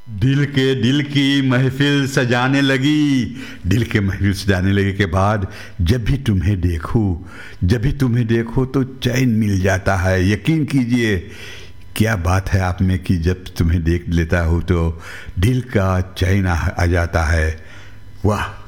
दिल की महफिल सजाने लगी। दिल के महफिल सजाने लगे के बाद जब भी तुम्हें देखो तो चैन मिल जाता है। यकीन कीजिए, क्या बात है आप में कि जब तुम्हें देख लेता हूँ तो दिल का चैन आ जाता है। वाह।